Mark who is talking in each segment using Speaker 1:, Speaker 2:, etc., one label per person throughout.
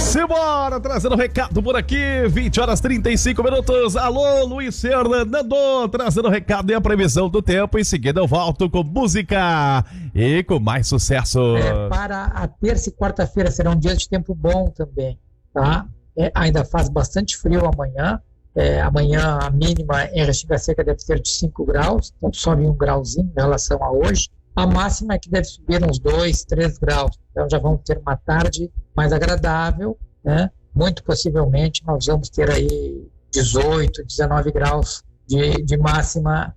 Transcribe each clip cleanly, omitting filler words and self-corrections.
Speaker 1: Simbora, trazendo recado por aqui, 20h35. Alô, Luiz Fernando, trazendo recado e a previsão do tempo. Em seguida eu volto com música e com mais sucesso.
Speaker 2: Para a terça e quarta-feira serão dias de tempo bom também, tá? Ainda faz bastante frio amanhã. Amanhã a mínima em Restinga Seca deve ser de 5 graus, então sobe 1 grauzinho em relação a hoje. A máxima é que deve subir uns 2, 3 graus, então já vamos ter uma tarde mais agradável, né? Muito possivelmente nós vamos ter aí 18, 19 graus de máxima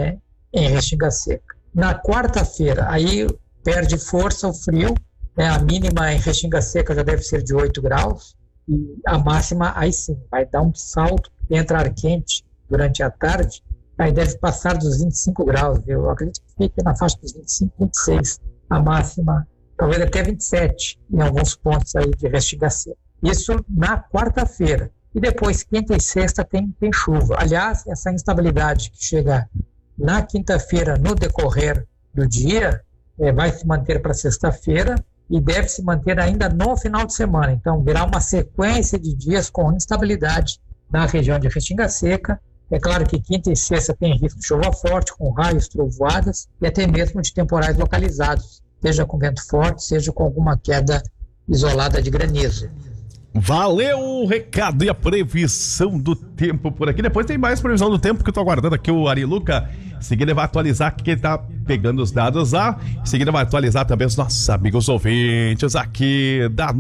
Speaker 2: em Restinga Seca. Na quarta-feira, aí perde força o frio, a mínima em Restinga Seca já deve ser de 8 graus, e a máxima aí sim, vai dar um salto, entrar quente durante a tarde, aí deve passar dos 25 graus, eu acredito que fique na faixa dos 25, 26, a máxima, talvez até 27, em alguns pontos aí de Restinga Seca. Isso na quarta-feira. E depois, quinta e sexta, tem chuva. Aliás, essa instabilidade que chega na quinta-feira, no decorrer do dia, vai se manter para sexta-feira e deve se manter ainda no final de semana. Então, virá uma sequência de dias com instabilidade na região de Restinga Seca. É claro que quinta e sexta tem risco de chuva forte, com raios, trovoadas e até mesmo de temporais localizados, seja com vento forte, seja com alguma queda isolada de granizo.
Speaker 1: Valeu o recado e a previsão do tempo por aqui. Depois tem mais previsão do tempo que eu tô aguardando aqui o Ari Luca. Em seguida vai atualizar que ele tá pegando os dados lá. Em seguida vai atualizar também os nossos amigos ouvintes aqui da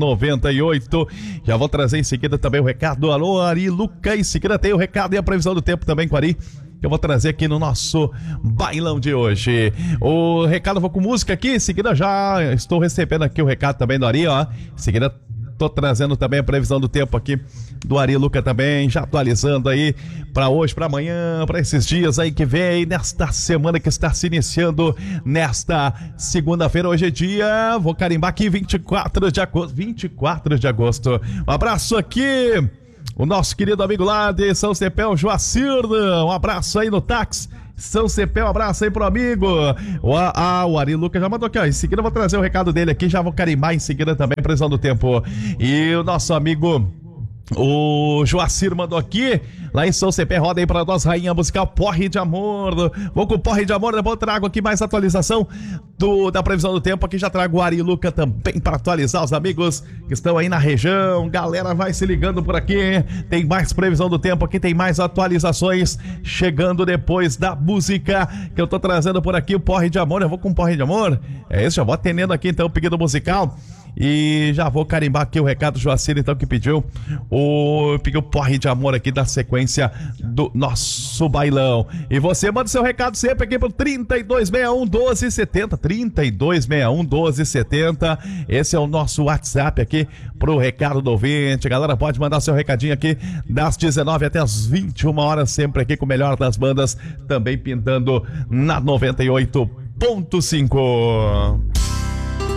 Speaker 1: 98. Já vou trazer em seguida também o recado. Alô, Ari Luca. Em seguida tem o recado e a previsão do tempo também com o Ari, que eu vou trazer aqui no nosso bailão de hoje. O recado, eu vou com música aqui. Em seguida já estou recebendo aqui o recado também do Ari, ó. Em seguida tô trazendo também a previsão do tempo aqui do Ari Luca também, já atualizando aí para hoje, para amanhã, para esses dias aí que vem, nesta semana que está se iniciando, nesta segunda-feira. Hoje é dia, vou carimbar aqui, 24 de agosto. Um abraço aqui, o nosso querido amigo lá de São Cepé, o Joacir, um abraço aí no táxi São Cepé, um abraço aí pro amigo. O Ari Lucas já mandou aqui, ó. Em seguida eu vou trazer o recado dele aqui, já vou carimbar em seguida também, previsão do tempo. E o nosso amigo, o Joacir, mandou aqui, lá em São Cepé, roda aí pra nós, rainha musical, Porre de Amor. Vou com Porre de Amor, depois eu trago aqui mais atualização da previsão do tempo. Aqui já trago o Ari Luca também para atualizar os amigos que estão aí na região. Galera, vai se ligando por aqui. Tem mais previsão do tempo aqui, tem mais atualizações chegando depois da música que eu tô trazendo por aqui, o Porre de Amor. Eu vou com Porre de Amor. É isso, já vou atendendo aqui então o pedido musical. E já vou carimbar aqui o recado do Joacir, então, que pediu o Porre de Amor aqui da sequência do nosso bailão. E você manda seu recado sempre aqui pro 3261-1270, 3261-1270. Esse é o nosso WhatsApp aqui pro recado do ouvinte. Galera, pode mandar seu recadinho aqui das 19 até as 21 horas, sempre aqui com o melhor das bandas, também pintando na 98.5.